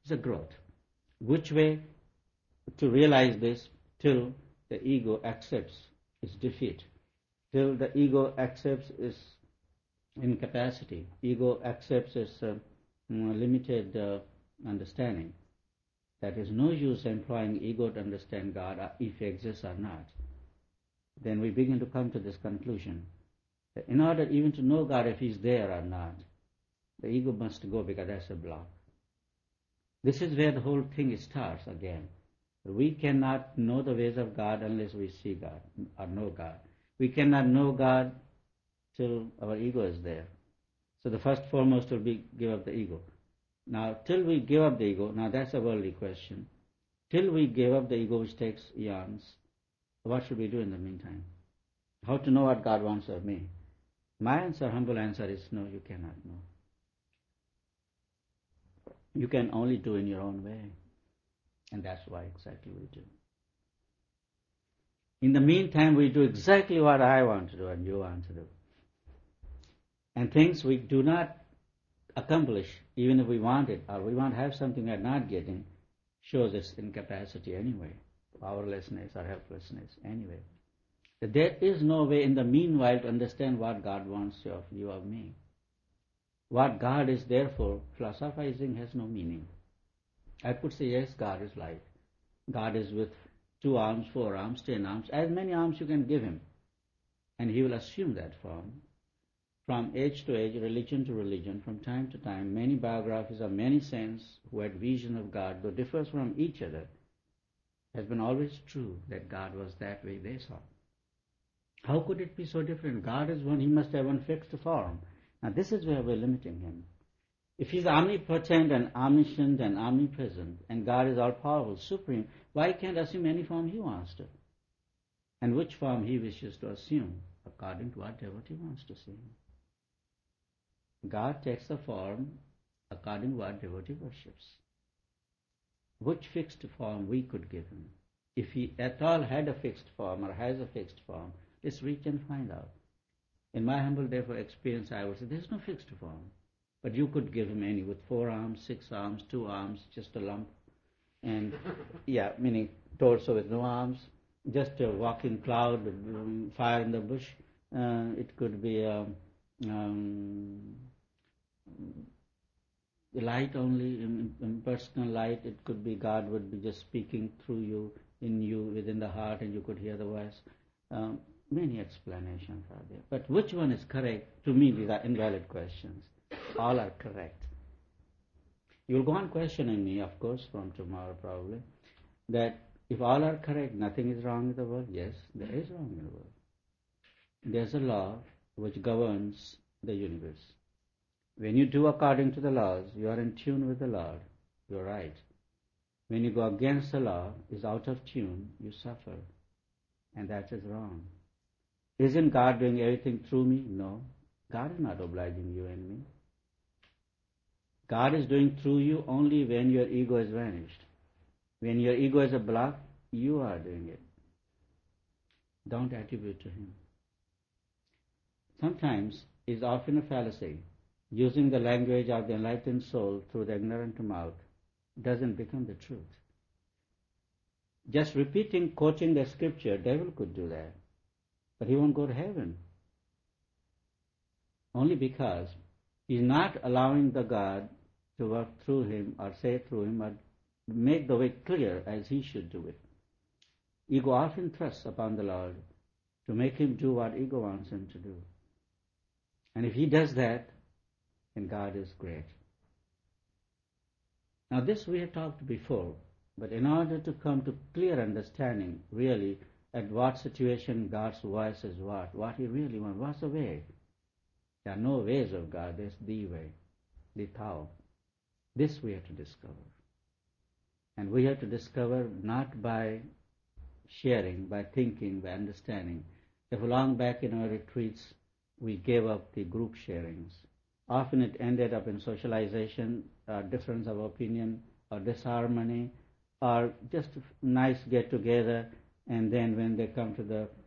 It's a growth. Which way to realize this? Till the ego accepts its defeat, till the ego accepts its incapacity, ego accepts its limited understanding. That is no use employing ego to understand God if He exists or not. Then we begin to come to this conclusion that in order even to know God if He's there or not, the ego must go, because that's a block. This is where the whole thing starts again. We cannot know the ways of God unless we see God or know God. We cannot know God till our ego is there. So the first foremost will be give up the ego. Now, till we give up the ego, now that's a worldly question. Till we give up the ego, which takes eons, what should we do in the meantime? How to know what God wants of me? My answer, humble answer is no, you cannot know. You can only do in your own way. And that's why exactly we do. In the meantime, we do exactly what I want to do and you want to do. And things we do not accomplish, even if we want it, or we want to have something we are not getting, shows its incapacity anyway, powerlessness or helplessness anyway. There is no way in the meanwhile to understand what God wants of you, of me. What God is there for, philosophizing has no meaning. I could say, yes, God is life. God is with 2 arms, 4 arms, 10 arms, as many arms you can give Him. And He will assume that form. From age to age, religion to religion, from time to time, many biographies of many saints who had vision of God, though differs from each other, has been always true that God was that way they saw. How could it be so different? God is one, He must have one fixed form. Now this is where we're limiting Him. If He's omnipotent and omniscient and omnipresent, and God is all-powerful, supreme, why can't assume any form He wants to? And which form He wishes to assume, according to what devotee wants to see Him. God takes the form according to what devotee worships. Which fixed form we could give Him? If He at all had a fixed form or has a fixed form, let's reach and find out. In my humble therefore experience, I would say there's no fixed form. But you could give Him any with 4 arms, 6 arms, 2 arms, just a lump. And meaning torso with no arms, just a walking cloud, fire in the bush. It could be light only, impersonal light. It could be God would be just speaking through you, in you, within the heart, and you could hear the voice. Many explanations are there. But which one is correct? To me, these are invalid questions. All are correct. You'll go on questioning me, of course, from tomorrow probably, that if all are correct, nothing is wrong in the world. Yes, there is wrong in the world. There's a law which governs the universe. When you do according to the laws, you are in tune with the Lord. You're right. When you go against the law, is out of tune, you suffer. And that is wrong. Isn't God doing everything through me? No. God is not obliging you and me. God is doing through you only when your ego is vanished. When your ego is a block, you are doing it. Don't attribute to Him. Sometimes it's often a fallacy. Using the language of the enlightened soul through the ignorant mouth doesn't become the truth. Just repeating, quoting the scripture, devil could do that. But he won't go to heaven. Only because he's not allowing the God to work through him or say through him or make the way clear as he should do it. Ego often thrusts upon the Lord to make him do what ego wants him to do. And if he does that, then God is great. Now this we have talked before, but in order to come to clear understanding, really, at what situation God's voice is what He really wants, what's the way? There are no ways of God, there's the way, the Tao. This we have to discover. And we have to discover not by sharing, by thinking, by understanding. If long back in our retreats, we gave up the group sharings. Often it ended up in socialization, difference of opinion, or disharmony, or just a nice get-together, and then when they come to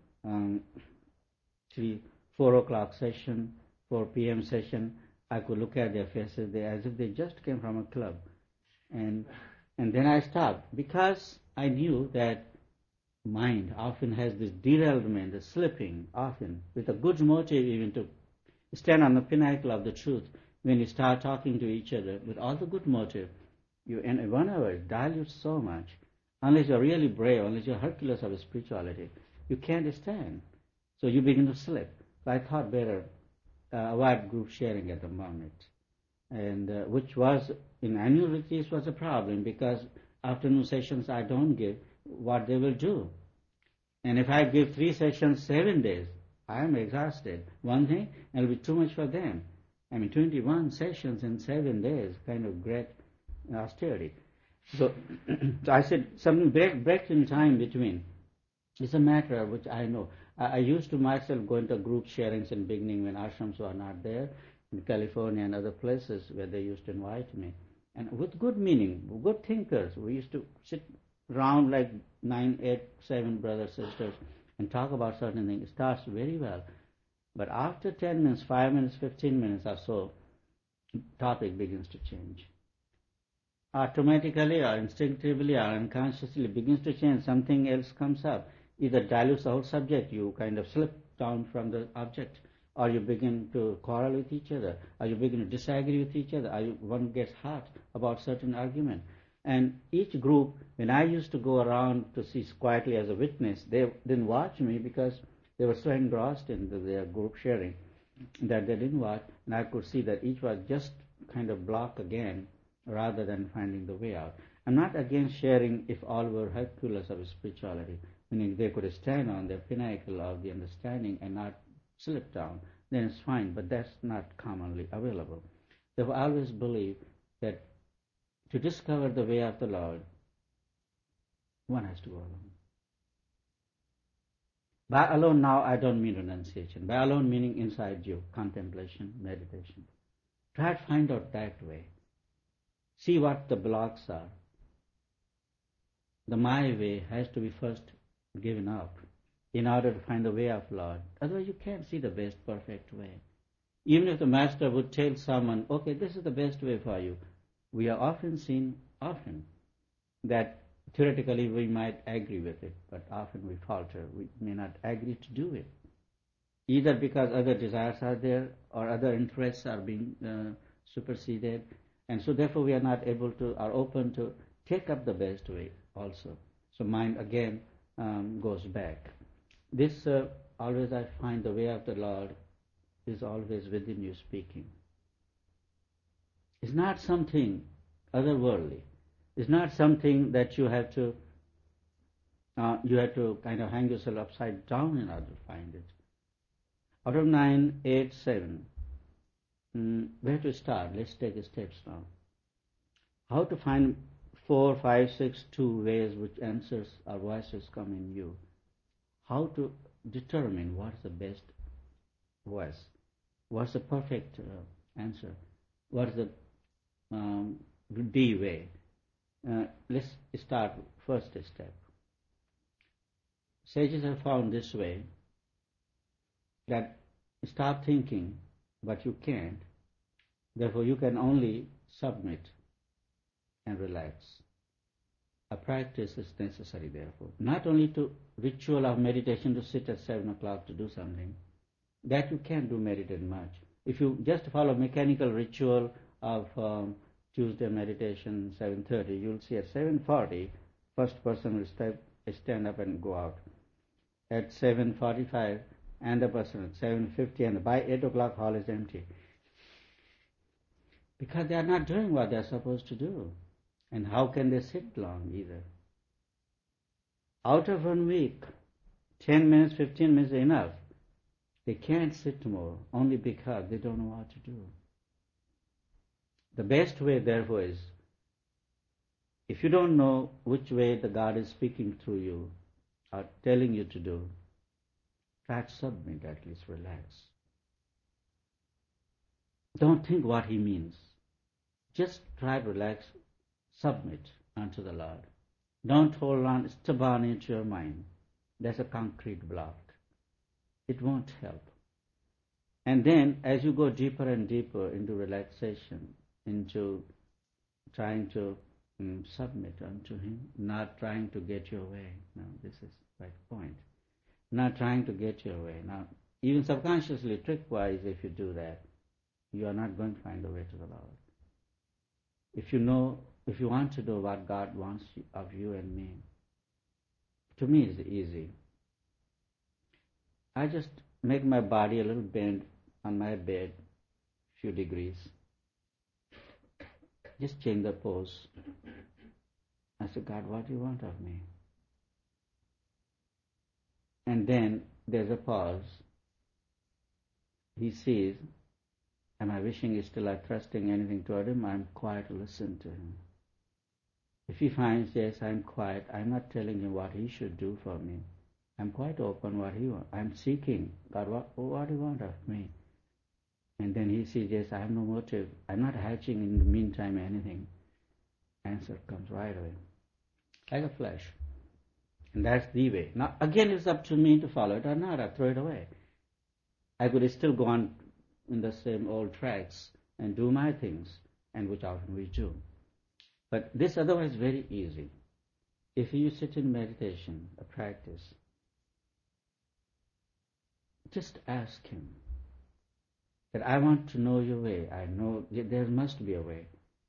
the 4 o'clock session, 4 p.m. session, I could look at their faces as if they just came from a club. And then I stopped because I knew that mind often has this derailment, the slipping, often with a good motive even to stand on the pinnacle of the truth. When you start talking to each other with all the good motive, you in 1 hour dilute so much. Unless you're really brave, unless you're Hercules of spirituality, you can't stand. So you begin to slip. So I thought better avoid group sharing at the moment, and which was in annual retreats was a problem because afternoon sessions I don't give what they will do. And if I give 3 sessions 7 days, I am exhausted. One thing, it will be too much for them. 21 sessions in 7 days, kind of great austerity. So, so I said something break in time between. It's a matter which I know. I used to myself go into group sharings in beginning when ashrams were not there, in California and other places where they used to invite me. And with good meaning, good thinkers, we used to sit around like 9, 8, 7 brothers, sisters, and talk about certain things. It starts very well. But after 10 minutes, 5 minutes, 15 minutes or so, topic begins to change. Automatically or instinctively or unconsciously begins to change. Something else comes up. Either dilutes the whole subject, you kind of slip down from the object, or you begin to quarrel with each other, or you begin to disagree with each other, or one gets hot about certain argument. And each group, when I used to go around to see quietly as a witness, they didn't watch me because they were so engrossed in their group sharing that they didn't watch, and I could see that each was just kind of blocked again rather than finding the way out. I'm not against sharing if all were Hercules of spirituality, meaning they could stand on their pinnacle of the understanding and not slip down, then it's fine, but that's not commonly available. Therefore, I always believe that to discover the way of the Lord, one has to go alone. By alone now, I don't mean renunciation. By alone meaning inside you, contemplation, meditation. Try to find out that way. See what the blocks are. The my way has to be first given up in order to find the way of Lord. Otherwise you can't see the best perfect way. Even if the master would tell someone, okay, this is the best way for you, we are often that theoretically we might agree with it, but often we falter. We may not agree to do it, either because other desires are there or other interests are being superseded, and so therefore we are not able to or open to take up the best way also. So mind again goes back. This always I find the way of the Lord is always within you speaking. It's not something otherworldly. It's not something that you have to kind of hang yourself upside down in order to find it. Out of 9, 8, 7, where to start? Let's take the steps now. How to find 4, 5, 6, 2 ways which answers or voices come in you. How to determine what's the best voice, what's the perfect answer, what's the D way. Let's start first step. Sages have found this way, that start thinking, but you can't. Therefore you can only submit and relax. A practice is necessary, therefore. Not only to ritual of meditation to sit at 7 o'clock to do something. That you can't do meditate much. If you just follow mechanical ritual of Tuesday meditation 7:30, you'll see at 7:40, first person will stand up and go out. At 7:45, another person at 7:50, and by 8 o'clock hall is empty. Because they are not doing what they are supposed to do. And how can they sit long either? Out of 1 week, 10 minutes, 15 minutes is enough. They can't sit more only because they don't know what to do. The best way, therefore, is if you don't know which way the God is speaking through you or telling you to do, try to submit, at least relax. Don't think what He means. Just try to relax, submit unto the Lord. Don't hold on stubbornly to your mind. That's a concrete block. It won't help. And then as you go deeper and deeper into relaxation, into trying to submit unto Him, not trying to get your way. Now, this is the right point. Not trying to get your way. Now, even subconsciously, trick-wise, if you do that, you are not going to find the way to the Lord. If you want to know what God wants of you and me, to me it's easy. I just make my body a little bend on my bed, few degrees. Just change the pose. I say, God, what do you want of me? And then there's a pause. He sees, am I wishing still, I'm trusting anything toward Him? I'm quiet to listen to Him. If He finds, yes, I'm quiet, I'm not telling Him what He should do for me. I'm quite open what He wants. I'm seeking, God, what do you want of me? And then He sees, yes, I have no motive. I'm not hatching in the meantime anything. Answer comes right away. Like a flash. And that's the way. Now, again, it's up to me to follow it or not. I throw it away. I could still go on in the same old tracks and do my things, and which often we do. But this otherwise is very easy. If you sit in meditation, a practice, just ask Him that I want to know your way. I know there must be a way.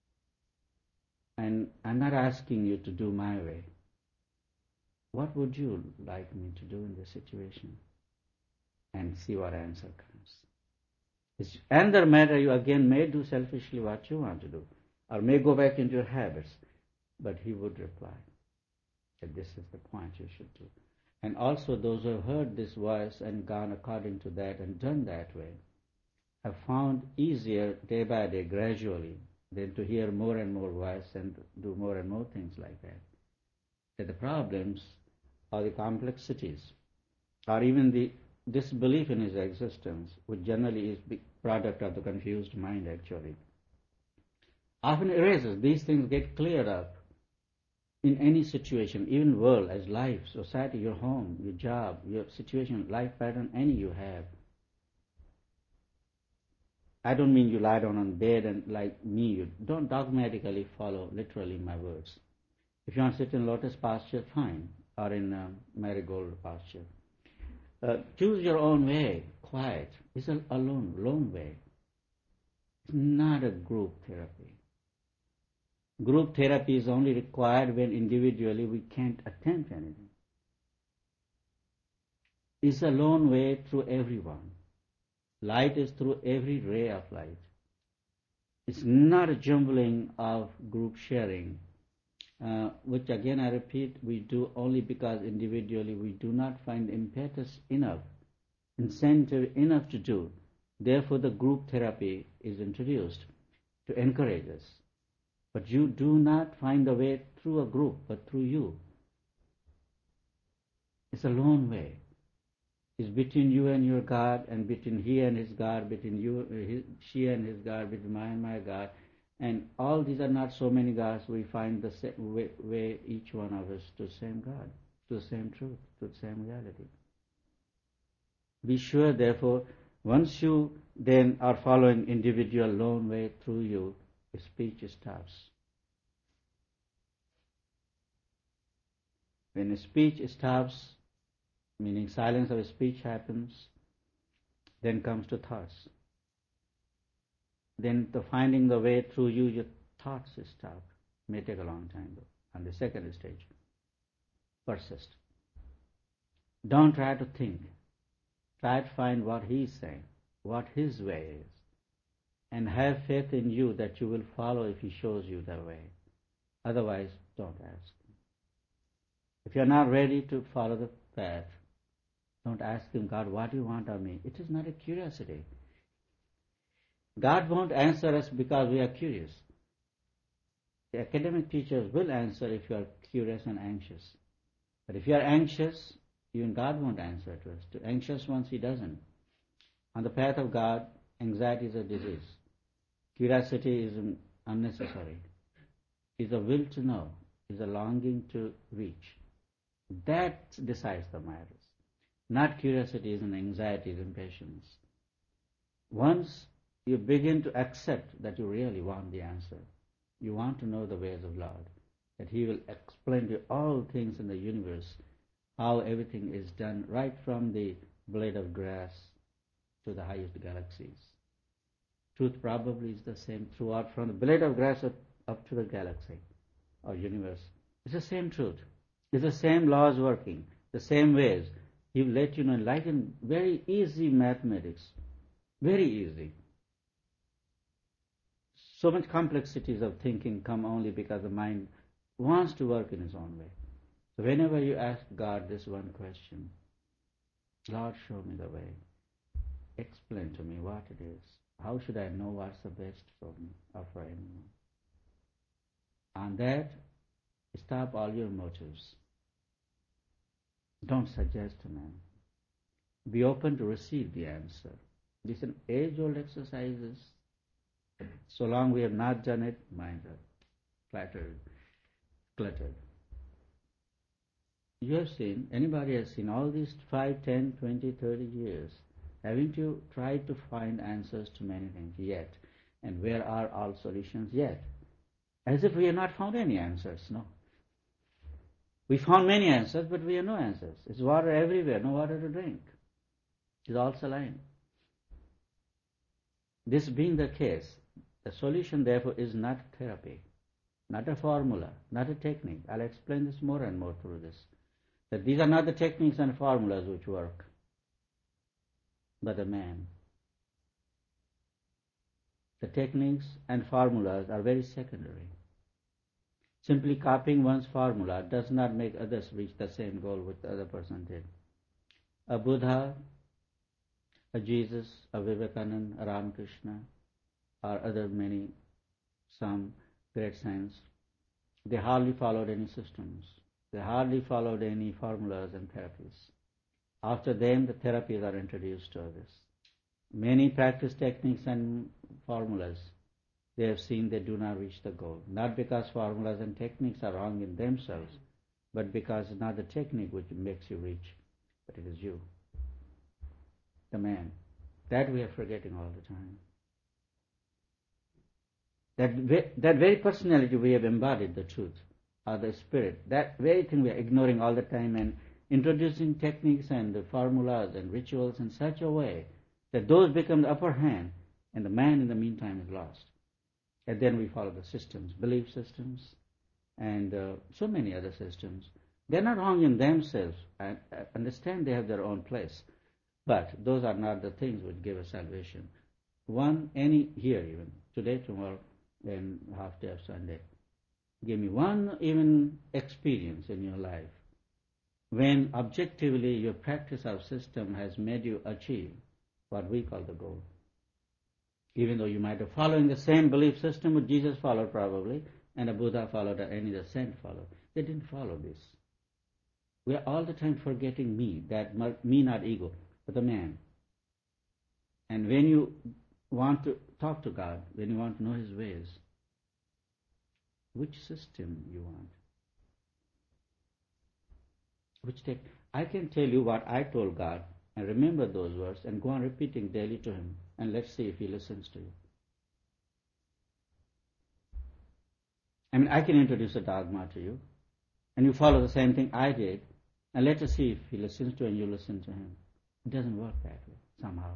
And I'm not asking you to do my way. What would you like me to do in this situation? And see what answer comes. It's another matter, you again may do selfishly what you want to do, or may go back into your habits, but He would reply that this is the point you should do. And also those who have heard this voice and gone according to that and done that way have found easier day by day, gradually, than to hear more and more voice and do more and more things like that. That the problems or the complexities or even the disbelief in His existence, which generally is the product of the confused mind actually, often erases. These things get cleared up in any situation, even world, as life, society, your home, your job, your situation, life pattern, any you have. I don't mean you lie down on bed and like me, you don't dogmatically follow literally my words. If you want to sit in lotus posture, fine, or in marigold posture. Choose your own way, quiet. It's a lone way. It's not a group therapy. Group therapy is only required when individually we can't attempt anything. It's a lone way through everyone. Light is through every ray of light. It's not a jumbling of group sharing, which again I repeat, we do only because individually we do not find impetus enough, incentive enough to do. Therefore the group therapy is introduced to encourage us. But you do not find the way through a group, but through you. It's a lone way. It's between you and your God, and between He and His God, between she and His God, between I and my God. And all these are not so many gods. We find the same way each one of us to the same God, to the same truth, to the same reality. Be sure, therefore, once you then are following individual lone way through you, speech stops. When speech stops, meaning silence of speech happens, then comes to thoughts. Then to finding the way through you, your thoughts stop. May take a long time though. On the second stage, persist. Don't try to think. Try to find what He's saying, what His way is, and have faith in you that you will follow if He shows you the way. Otherwise, don't ask. If you are not ready to follow the path, don't ask Him, God, what do you want of me? It is not a curiosity. God won't answer us because we are curious. The academic teachers will answer if you are curious and anxious. But if you are anxious, even God won't answer to us. To anxious ones, He doesn't. On the path of God, anxiety is a disease. Curiosity is unnecessary. It's a will to know. It's a longing to reach. That decides the matters. Not curiosity is an anxiety, is impatience. Once you begin to accept that you really want the answer, You want to know the ways of Lord, that He will explain to you all things in the universe, how everything is done, right from the blade of grass to the highest galaxies. Truth probably is the same throughout, from the blade of grass up to the galaxy or universe. It's the same truth. It's the same laws working, the same ways. He will let you know, like in very easy mathematics, very easy. So much complexities of thinking come only because the mind wants to work in its own way. So whenever you ask God this one question, Lord, show me the way. Explain to me what it is. How should I know what's the best for me or for anyone? On that, stop all your motives. Don't suggest a man. Be open to receive the answer. These are age-old exercises. So long we have not done it, minds are cluttered. You have seen, anybody has seen all these 5, 10, 20, 30 years, haven't you tried to find answers to many things yet? And where are all solutions yet? As if we have not found any answers, no. We found many answers, but we have no answers. It's water everywhere, no water to drink. It's all saline. This being the case, the solution therefore is not therapy, not a formula, not a technique. I'll explain this more and more through this. That these are not the techniques and formulas which work, but the man. The techniques and formulas are very secondary. Simply copying one's formula does not make others reach the same goal which the other person did. A Buddha, a Jesus, a Vivekananda, a Ramakrishna, or other many, some great saints, they hardly followed any systems. They hardly followed any formulas and therapies. After them, the therapies are introduced to others. Many practice techniques and formulas, they have seen they do not reach the goal. Not because formulas and techniques are wrong in themselves, but because it's not the technique which makes you reach, but it is you, the man. That we are forgetting all the time. That very personality we have embodied, the truth, or the spirit, that very thing we are ignoring all the time and introducing techniques and the formulas and rituals in such a way that those become the upper hand and the man in the meantime is lost. And then we follow the systems, belief systems, and so many other systems. They're not wrong in themselves. I understand they have their own place. But those are not the things which give us salvation. Here even, today, tomorrow, and half day of Sunday, give me one even experience in your life when objectively your practice of system has made you achieve what we call the goal. Even though you might have followed the same belief system which Jesus followed probably, and a Buddha followed, or any other saint followed. They didn't follow this. We are all the time forgetting me, me not ego, but the man. And when you want to talk to God, when you want to know His ways, which system you want? I can tell you what I told God, and remember those words, and go on repeating daily to Him, and let's see if He listens to you. I mean, I can introduce a dogma to you, and you follow the same thing I did, and let us see if He listens to you and you listen to Him. It doesn't work that way, somehow.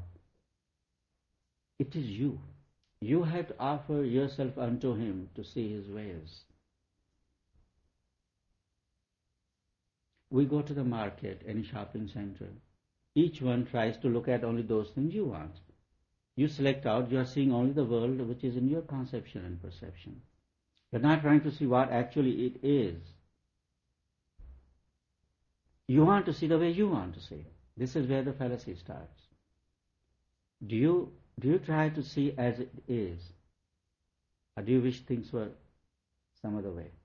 It is you. You have to offer yourself unto Him to see His ways. We go to the market, any shopping center. Each one tries to look at only those things you want. You select out, you are seeing only the world which is in your conception and perception. You're not trying to see what actually it is. You want to see the way you want to see. This is where the fallacy starts. Do you try to see as it is? Or do you wish things were some other way?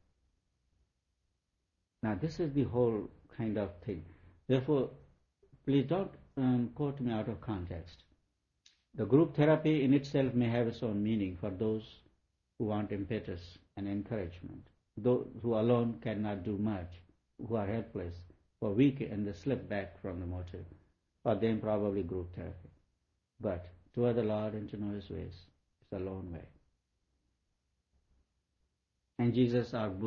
Now this is the whole kind of thing. Therefore, please don't quote me out of context. The group therapy in itself may have its own meaning for those who want impetus and encouragement, those who alone cannot do much, who are helpless, or weak and they slip back from the motive. For them probably group therapy. But to know the Lord and to know His ways, it's a lone way. and Jesus or